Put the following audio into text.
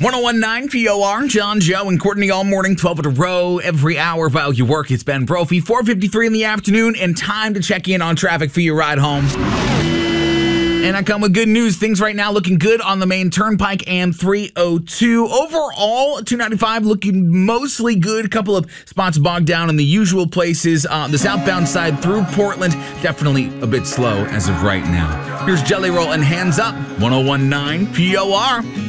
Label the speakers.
Speaker 1: 1019 POR, John, Joe, and Courtney all morning, 12 in a row, every hour while you work. It's Ben Brophy, 4:53 in the afternoon, and time to check in on traffic for your ride home. And I come with good news. Things right now looking good on the main turnpike and 302. Overall, 295 looking mostly good. A couple of spots bogged down in the usual places. The southbound side through Portland, definitely a bit slow as of right now. Here's Jelly Roll and Hands Up, 1019 POR.